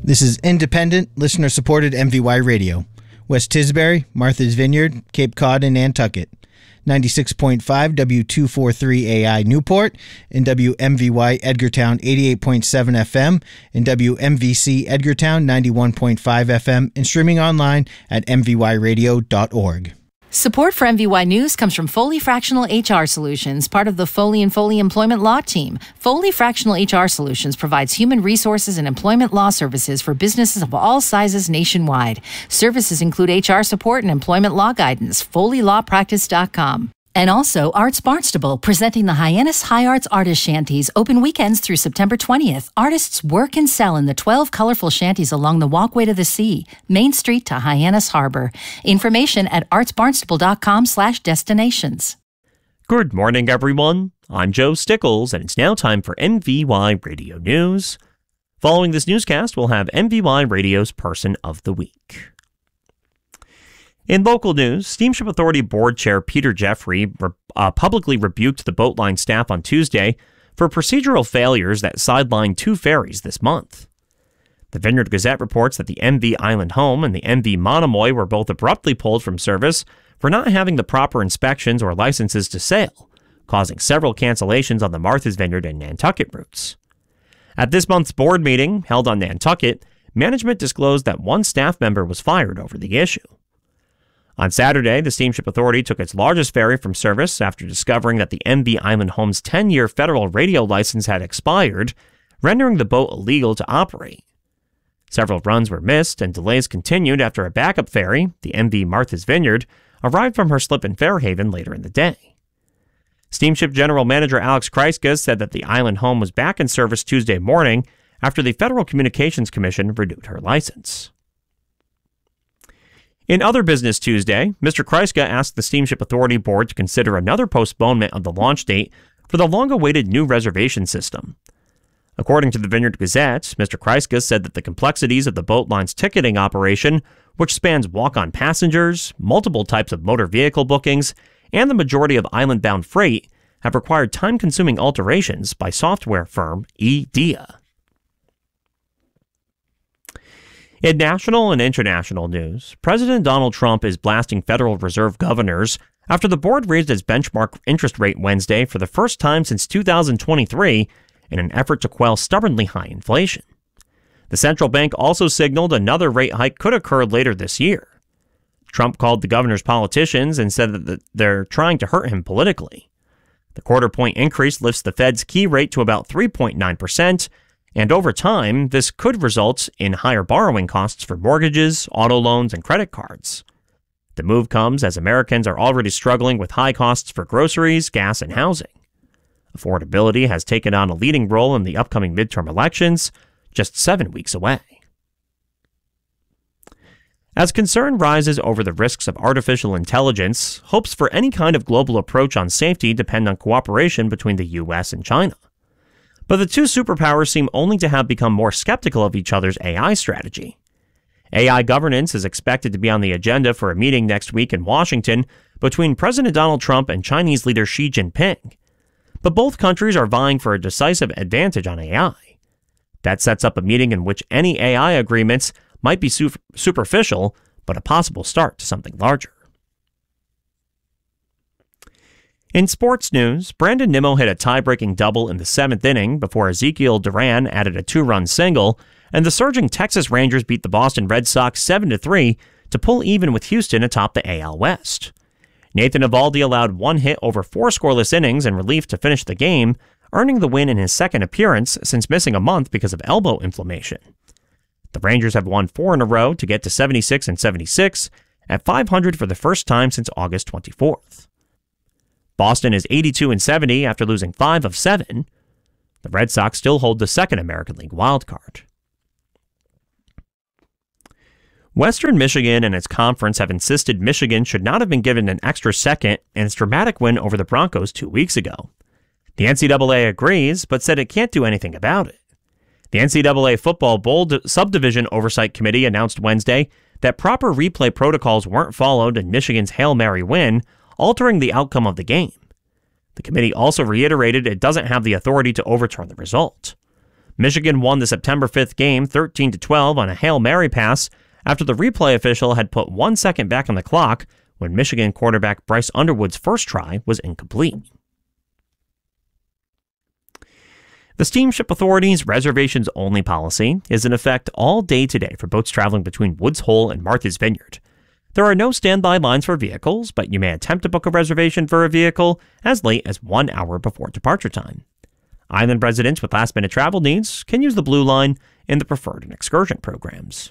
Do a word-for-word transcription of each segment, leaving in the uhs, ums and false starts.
This is independent, listener-supported M V Y Radio. West Tisbury, Martha's Vineyard, Cape Cod, and Nantucket. ninety-six point five W two forty-three A I Newport, and W M V Y Edgartown eighty-eight point seven F M, and W M V C Edgartown ninety-one point five F M, and streaming online at m v y radio dot org. Support for M V Y News comes from Foley Fractional H R Solutions, part of the Foley and Foley Employment Law Team. Foley Fractional H R Solutions provides human resources and employment law services for businesses of all sizes nationwide. Services include H R support and employment law guidance. foley law practice dot com. And also Arts Barnstable, presenting the Hyannis High Arts Artist Shanties, open weekends through September twentieth. Artists work and sell in the twelve colorful shanties along the Walkway to the Sea, Main Street to Hyannis Harbor. Information at arts barnstable dot com slash destinations. Good morning, everyone. I'm Joe Stickles, and it's now time for M V Y Radio News. Following this newscast, we'll have M V Y Radio's Person of the Week. In local news, Steamship Authority Board Chair Peter Jeffrey uh, publicly rebuked the boat line staff on Tuesday for procedural failures that sidelined two ferries this month. The Vineyard Gazette reports that the M V Island Home and the M V Monomoy were both abruptly pulled from service for not having the proper inspections or licenses to sail, causing several cancellations on the Martha's Vineyard and Nantucket routes. At this month's board meeting, held on Nantucket, management disclosed that one staff member was fired over the issue. On Saturday, the Steamship Authority took its largest ferry from service after discovering that the M V Island Home's ten-year federal radio license had expired, rendering the boat illegal to operate. Several runs were missed, and delays continued after a backup ferry, the M V Martha's Vineyard, arrived from her slip in Fairhaven later in the day. Steamship General Manager Alex Kryska said that the Island Home was back in service Tuesday morning after the Federal Communications Commission renewed her license. In other business Tuesday, Mister Kryska asked the Steamship Authority Board to consider another postponement of the launch date for the long-awaited new reservation system. According to the Vineyard Gazette, Mister Kryska said that the complexities of the boat line's ticketing operation, which spans walk-on passengers, multiple types of motor vehicle bookings, and the majority of island-bound freight, have required time-consuming alterations by software firm E D I A. In national and international news, President Donald Trump is blasting Federal Reserve governors after the board raised its benchmark interest rate Wednesday for the first time since two thousand twenty-three in an effort to quell stubbornly high inflation. The central bank also signaled another rate hike could occur later this year. Trump called the governors politicians and said that they're trying to hurt him politically. The quarter-point increase lifts the Fed's key rate to about three point nine percent, and over time, this could result in higher borrowing costs for mortgages, auto loans, and credit cards. The move comes as Americans are already struggling with high costs for groceries, gas, and housing. Affordability has taken on a leading role in the upcoming midterm elections, just seven weeks away. As concern rises over the risks of artificial intelligence, hopes for any kind of global approach on safety depend on cooperation between the U S and China. But the two superpowers seem only to have become more skeptical of each other's A I strategy. A I governance is expected to be on the agenda for a meeting next week in Washington between President Donald Trump and Chinese leader Xi Jinping. But both countries are vying for a decisive advantage on A I. That sets up a meeting in which any A I agreements might be su- superficial, but a possible start to something larger. In sports news, Brandon Nimmo hit a tie-breaking double in the seventh inning before Ezekiel Duran added a two-run single, and the surging Texas Rangers beat the Boston Red Sox seven to three to pull even with Houston atop the A L West. Nathan Eovaldi allowed one hit over four scoreless innings in relief to finish the game, earning the win in his second appearance since missing a month because of elbow inflammation. The Rangers have won four in a row to get to seventy-six and seventy-six, at five hundred for the first time since August twenty-fourth. Boston is eighty-two and seventy after losing five of seven. The Red Sox still hold the second American League wildcard. Western Michigan and its conference have insisted Michigan should not have been given an extra second in its dramatic win over the Broncos two weeks ago. The N C double A agrees, but said it can't do anything about it. The N C double A Football Bowl Subdivision Oversight Committee announced Wednesday that proper replay protocols weren't followed in Michigan's Hail Mary win, altering the outcome of the game. The committee also reiterated it doesn't have the authority to overturn the result. Michigan won the September fifth game thirteen to twelve on a Hail Mary pass after the replay official had put one second back on the clock when Michigan quarterback Bryce Underwood's first try was incomplete. The Steamship Authority's reservations-only policy is in effect all day today for boats traveling between Woods Hole and Martha's Vineyard. There are no standby lines for vehicles, but you may attempt to book a reservation for a vehicle as late as one hour before departure time. Island residents with last-minute travel needs can use the Blue Line in the Preferred and Excursion programs.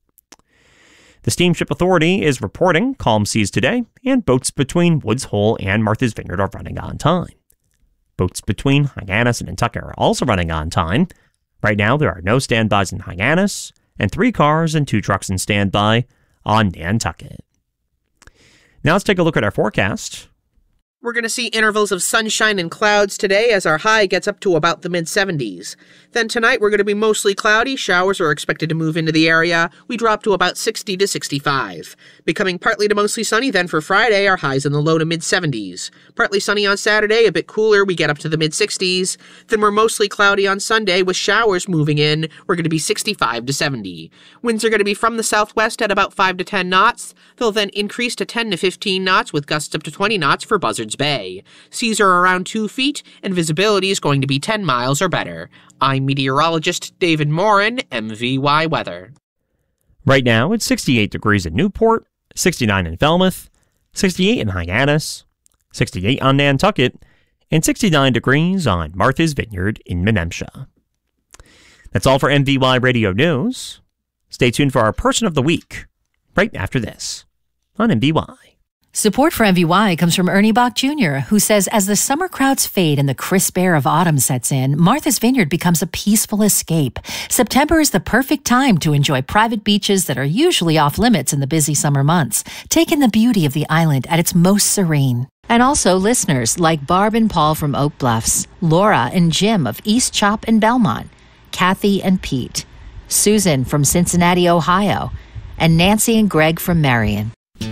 The Steamship Authority is reporting calm seas today, and boats between Woods Hole and Martha's Vineyard are running on time. Boats between Hyannis and Nantucket are also running on time. Right now, there are no standbys in Hyannis, and three cars and two trucks in standby on Nantucket. Now let's take a look at our forecast. We're going to see intervals of sunshine and clouds today as our high gets up to about the mid seventies. Then tonight we're going to be mostly cloudy. Showers are expected to move into the area. We drop to about sixty to sixty-five. Becoming partly to mostly sunny then for Friday, our highs in the low to mid seventies. Partly sunny on Saturday, a bit cooler, we get up to the mid sixties. Then we're mostly cloudy on Sunday with showers moving in. We're going to be sixty-five to seventy. Winds are going to be from the southwest at about five to ten knots. They'll then increase to ten to fifteen knots with gusts up to twenty knots for Buzzards Bay. Seas are around two feet, and visibility is going to be ten miles or better. I'm meteorologist David Morin, M V Y Weather. Right now, it's sixty-eight degrees in Newport, sixty-nine in Falmouth, sixty-eight in Hyannis, sixty-eight on Nantucket, and sixty-nine degrees on Martha's Vineyard in Menemsha. That's all for M V Y Radio News. Stay tuned for our Person of the Week right after this on M V Y. Support for M V Y comes from Ernie Bach Junior, who says as the summer crowds fade and the crisp air of autumn sets in, Martha's Vineyard becomes a peaceful escape. September is the perfect time to enjoy private beaches that are usually off limits in the busy summer months. Take in the beauty of the island at its most serene. And also listeners like Barb and Paul from Oak Bluffs, Laura and Jim of East Chop and Belmont, Kathy and Pete, Susan from Cincinnati, Ohio, and Nancy and Greg from Marion.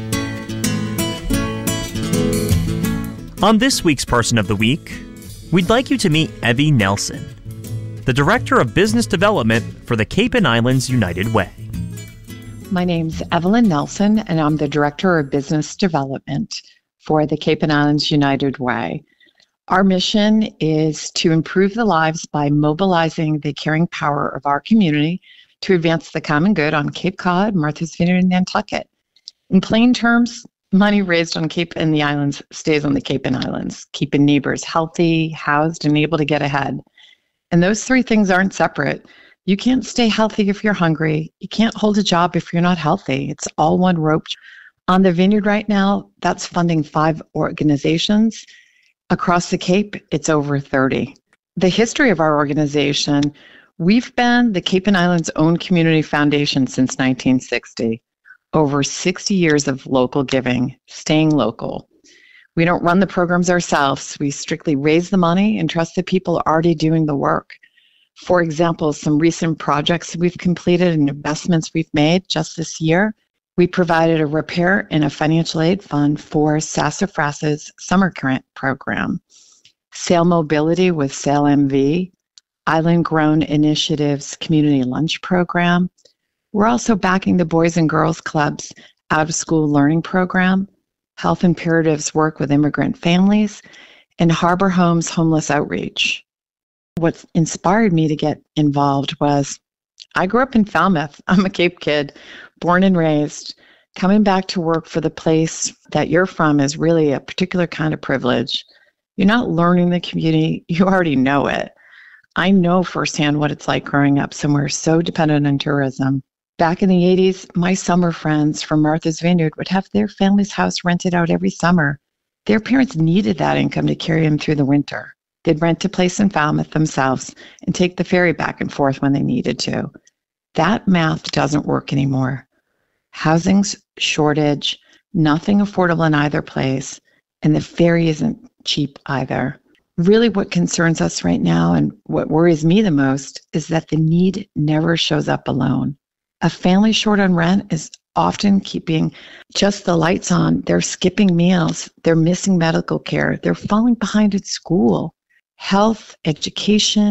On this week's Person of the Week, we'd like you to meet Evie Nelson, the Director of Business Development for the Cape and Islands United Way. My name's Evelyn Nelson, and I'm the Director of Business Development for the Cape and Islands United Way. Our mission is to improve the lives by mobilizing the caring power of our community to advance the common good on Cape Cod, Martha's Vineyard, and Nantucket. In plain terms, money raised on Cape and the islands stays on the Cape and Islands, keeping neighbors healthy, housed, and able to get ahead. And those three things aren't separate. You can't stay healthy if you're hungry. You can't hold a job if you're not healthy. It's all one rope. On the Vineyard right now, that's funding five organizations. Across the Cape, it's over thirty. The history of our organization, we've been the Cape and Islands' own community foundation since nineteen sixty. Over sixty years of local giving, staying local. We don't run the programs ourselves. We strictly raise the money and trust the people already doing the work. For example, some recent projects we've completed and investments we've made just this year, we provided a repair and a financial aid fund for Sassafras's summer grant program, Sail Mobility with Sail M V, Island Grown Initiatives Community Lunch Program. We're also backing the Boys and Girls Club's out-of-school learning program, Health Imperatives work with immigrant families, and Harbor Homes Homeless Outreach. What inspired me to get involved was I grew up in Falmouth. I'm a Cape kid, born and raised. Coming back to work for the place that you're from is really a particular kind of privilege. You're not learning the community, you already know it. I know firsthand what it's like growing up somewhere so dependent on tourism. Back in the eighties, my summer friends from Martha's Vineyard would have their family's house rented out every summer. Their parents needed that income to carry them through the winter. They'd rent a place in Falmouth themselves and take the ferry back and forth when they needed to. That math doesn't work anymore. Housing's shortage, nothing affordable in either place, and the ferry isn't cheap either. Really what concerns us right now and what worries me the most is that the need never shows up alone. A family short on rent is often keeping just the lights on. They're skipping meals. They're missing medical care. They're falling behind at school. Health, education,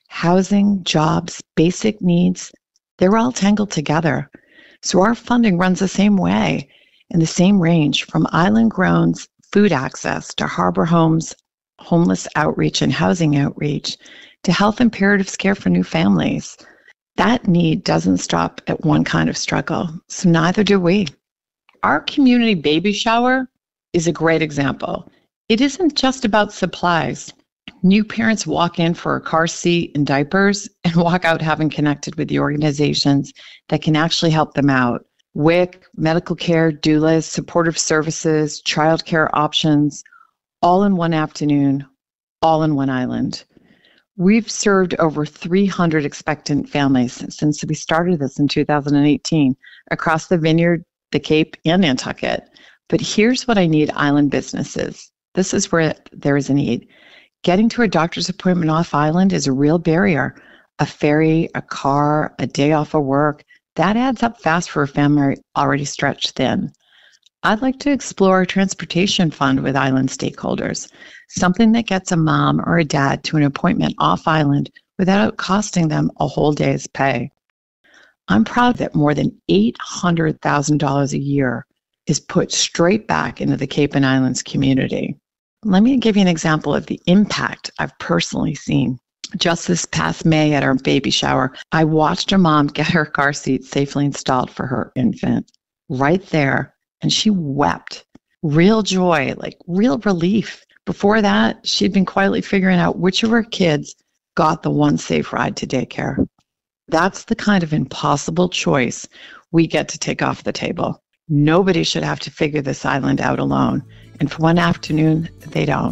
Housing, jobs, basic needs, they're all tangled together. So our funding runs the same way, in the same range, from island-grown food access to harbor homes, homeless outreach and housing outreach, to health imperatives care for new families. That need doesn't stop at one kind of struggle, so neither do we. Our community baby shower is a great example. It isn't just about supplies. New parents walk in for a car seat and diapers and walk out having connected with the organizations that can actually help them out. W I C, medical care, doulas, supportive services, childcare options, all in one afternoon, all in one island. We've served over three hundred expectant families since we started this in two thousand eighteen across the Vineyard, the Cape, and Nantucket. But here's what I need island businesses. This is where there is a need. Getting to a doctor's appointment off island is a real barrier. A ferry, a car, a day off of work, that adds up fast for a family already stretched thin. I'd like to explore a transportation fund with island stakeholders, something that gets a mom or a dad to an appointment off island without it costing them a whole day's pay. I'm proud that more than eight hundred thousand dollars a year is put straight back into the Cape and Islands community. Let me give you an example of the impact I've personally seen. Just this past May at our baby shower, I watched a mom get her car seat safely installed for her infant right there, and she wept. Real joy, like real relief. Before that, she'd been quietly figuring out which of her kids got the one safe ride to daycare. That's the kind of impossible choice we get to take off the table. Nobody should have to figure this island out alone. And for one afternoon, they don't.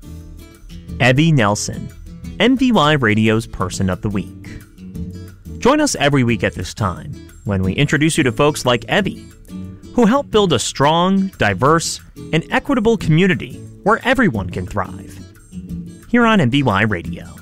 Evie Nelson, M V Y Radio's Person of the Week. Join us every week at this time when we introduce you to folks like Evie, who help build a strong, diverse, and equitable community where everyone can thrive. Here on M V Y Radio.